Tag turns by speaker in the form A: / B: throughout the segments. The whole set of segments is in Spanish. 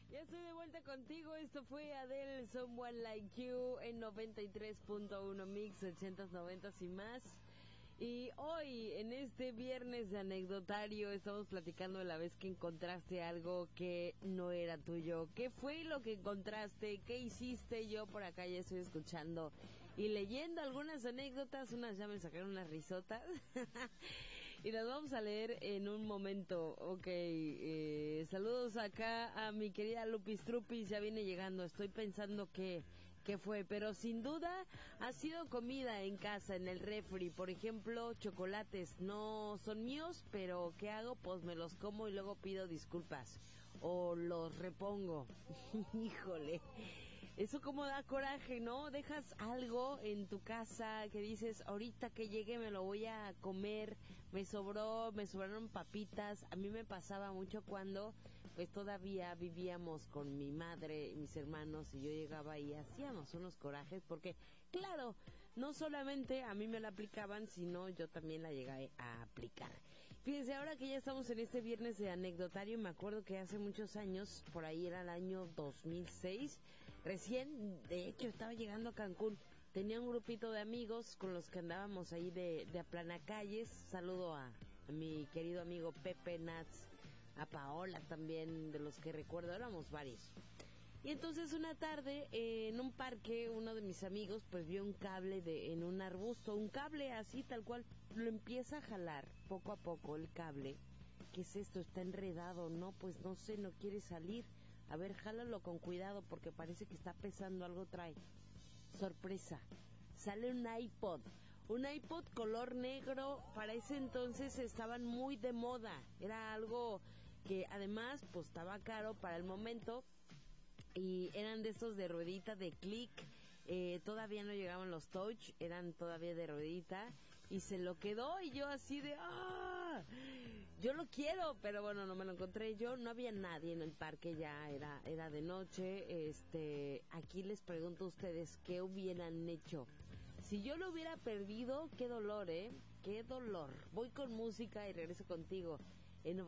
A: Ya estoy de vuelta contigo. Esto fue Adele, Someone Like You en 93.1 Mix, 80s, 90s y más. Y hoy, en este viernes de anecdotario, estamos platicando de la vez que encontraste algo que no era tuyo. ¿Qué fue lo que encontraste? ¿Qué hiciste? Yo por acá ya estoy escuchando y leyendo algunas anécdotas. Unas ya me sacaron unas risotas. Y las vamos a leer en un momento. Ok, saludos acá a mi querida Lupis Trupis. Ya viene llegando. Estoy pensando que... ¿Qué fue? Pero sin duda ha sido comida en casa, en el refri. Por ejemplo, chocolates no son míos, pero ¿qué hago? Pues me los como y luego pido disculpas o los repongo. Híjole, eso como da coraje, ¿no? Dejas algo en tu casa que dices, ahorita que llegue me lo voy a comer, me sobraron papitas. A mí me pasaba mucho cuando pues todavía vivíamos con mi madre y mis hermanos, y yo llegaba y hacíamos unos corajes porque, claro, no solamente a mí me la aplicaban, sino yo también la llegué a aplicar. Fíjense, ahora que ya estamos en este viernes de anecdotario, me acuerdo que hace muchos años, por ahí era el año 2006, recién, de hecho, estaba llegando a Cancún. Tenía un grupito de amigos con los que andábamos ahí de aplanacalles. Saludo a mi querido amigo Pepe Nats, a Paola también, de los que recuerdo, éramos varios. Y entonces una tarde en un parque, uno de mis amigos pues vio un cable en un arbusto, un cable así tal cual, lo empieza a jalar poco a poco el cable. ¿Qué es esto? Está enredado, ¿no? Pues no sé, no quiere salir. A ver, jálalo con cuidado porque parece que está pesando, algo trae. Sorpresa, sale un iPod color negro. Para ese entonces estaban muy de moda, era algo que además pues estaba caro para el momento, y eran de estos de ruedita de clic. Todavía no llegaban los touch, eran todavía de ruedita, y se lo quedó, y yo así de ¡ah! Yo lo quiero, pero bueno, no me lo encontré yo, no había nadie en el parque, ya era de noche. Aquí les pregunto a ustedes, ¿qué hubieran hecho? Si yo lo hubiera perdido, qué dolor, qué dolor. Voy con música y regreso contigo en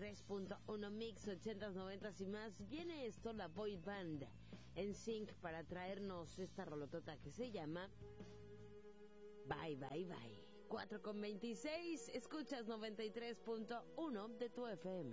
A: 93.1 Mix, 80s, 90s y más. Viene esto, la boy band NSYNC, para traernos esta rolotota que se llama Bye Bye Bye. 4:26, escuchas 93.1 de tu FM.